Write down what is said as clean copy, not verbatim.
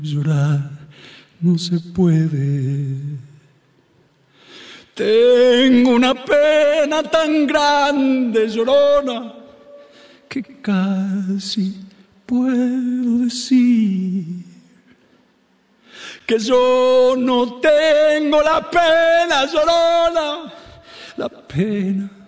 Llorar no se puede. Tengo una pena tan grande, llorona, que casi puedo decir que yo no tengo la pena, llorona, la pena